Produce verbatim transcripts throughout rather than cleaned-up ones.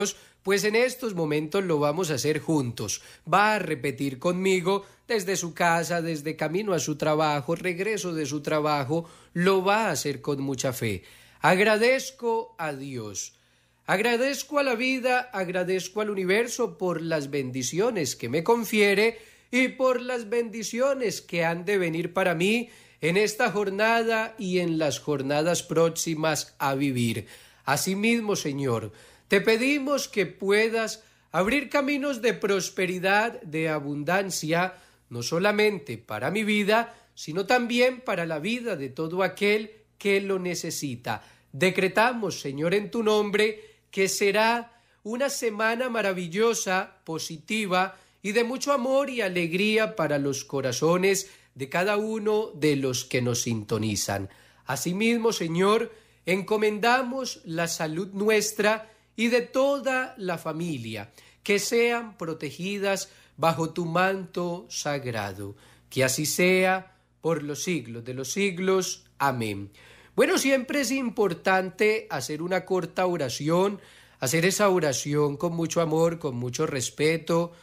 pues en estos momentos lo vamos a hacer juntos. Va a repetir conmigo desde su casa, desde camino a su trabajo, regreso de su trabajo, lo va a hacer con mucha fe. Agradezco a Dios, agradezco a la vida, agradezco al universo por las bendiciones que me confiere y por las bendiciones que han de venir para mí en esta jornada y en las jornadas próximas a vivir. Asimismo, Señor, te pedimos que puedas abrir caminos de prosperidad, de abundancia, no solamente para mi vida, sino también para la vida de todo aquel que lo necesita. Decretamos, Señor, en tu nombre, que será una semana maravillosa, positiva y de mucho amor y alegría para los corazones de cada uno de los que nos sintonizan. Asimismo, Señor, encomendamos la salud nuestra y de toda la familia, que sean protegidas bajo tu manto sagrado. Que así sea por los siglos de los siglos. Amén. Bueno, siempre es importante hacer una corta oración, hacer esa oración con mucho amor, con mucho respeto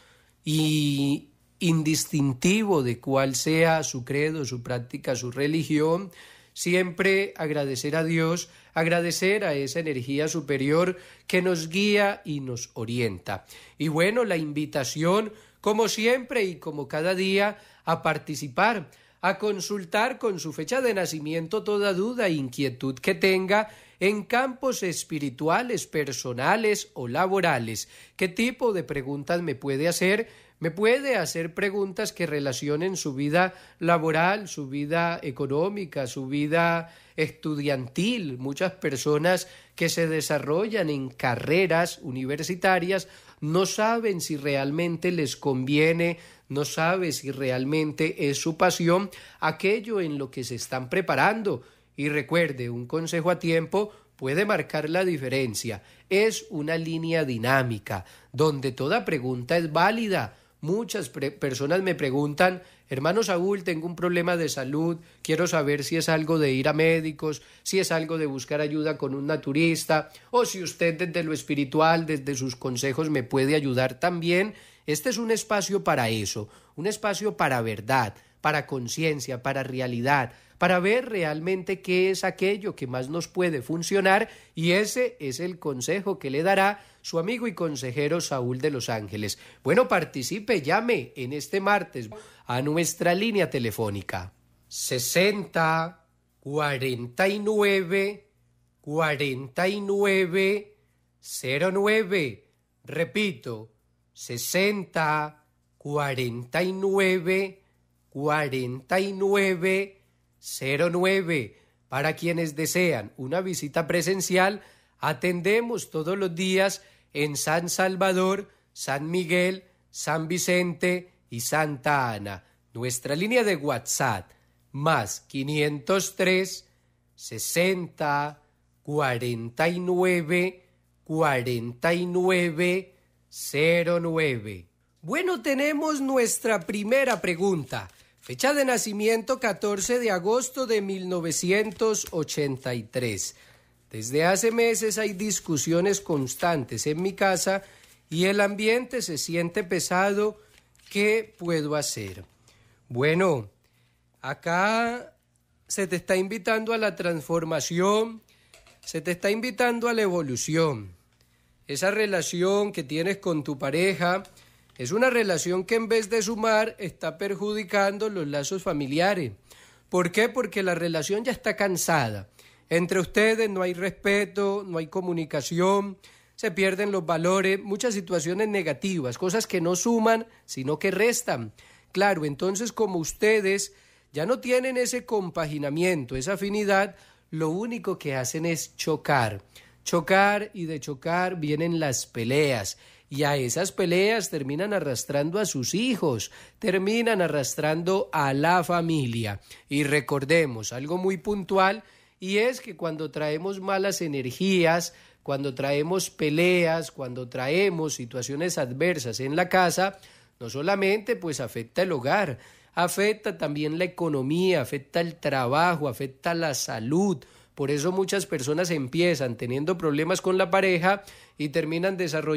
y indistintivo de cuál sea su credo, su práctica, su religión. Siempre agradecer a Dios, agradecer a esa energía superior que nos guía y nos orienta. Y bueno, la invitación, como siempre y como cada día, a participar, a consultar con su fecha de nacimiento toda duda e inquietud que tenga en campos espirituales, personales o laborales. ¿Qué tipo de preguntas me puede hacer? Me puede hacer preguntas que relacionen su vida laboral, su vida económica, su vida estudiantil. Muchas personas que se desarrollan en carreras universitarias no saben si realmente les conviene, no saben si realmente es su pasión aquello en lo que se están preparando. Y recuerde, un consejo a tiempo puede marcar la diferencia. Es una línea dinámica donde toda pregunta es válida. Muchas pre- personas me preguntan, hermano Saúl, tengo un problema de salud, quiero saber si es algo de ir a médicos, si es algo de buscar ayuda con un naturista, o si usted desde lo espiritual, desde sus consejos me puede ayudar también. Este es un espacio para eso, un espacio para verdad, para conciencia, para realidad, para ver realmente qué es aquello que más nos puede funcionar, y ese es el consejo que le dará su amigo y consejero Saúl de los Ángeles. Bueno, participe, llame en este martes a nuestra línea telefónica sesenta, cuarenta y nueve, cuarenta y nueve, cero nueve. Repito, sesenta, cuarenta y nueve, cuarenta y nueve, cero nueve. Para quienes desean una visita presencial, atendemos todos los días en San Salvador, San Miguel, San Vicente y Santa Ana. Nuestra línea de WhatsApp, más quinientos tres, sesenta, cuarenta y nueve, cuarenta y nueve, cero nueve. Bueno, tenemos nuestra primera pregunta. Fecha de nacimiento catorce de agosto de mil novecientos ochenta y tres. Desde hace meses hay discusiones constantes en mi casa y el ambiente se siente pesado. ¿Qué puedo hacer? Bueno, acá se te está invitando a la transformación, se te está invitando a la evolución. Esa relación que tienes con tu pareja es una relación que en vez de sumar está perjudicando los lazos familiares. ¿Por qué? Porque la relación ya está cansada. Entre ustedes no hay respeto, no hay comunicación, se pierden los valores, muchas situaciones negativas, cosas que no suman, sino que restan. Claro, entonces como ustedes ya no tienen ese compaginamiento, esa afinidad, lo único que hacen es chocar. Chocar, y de chocar vienen las peleas. Y a esas peleas terminan arrastrando a sus hijos, terminan arrastrando a la familia. Y recordemos algo muy puntual, y es que cuando traemos malas energías, cuando traemos peleas, cuando traemos situaciones adversas en la casa, no solamente pues afecta el hogar, afecta también la economía, afecta el trabajo, afecta la salud. Por eso muchas personas empiezan teniendo problemas con la pareja y terminan desarrollando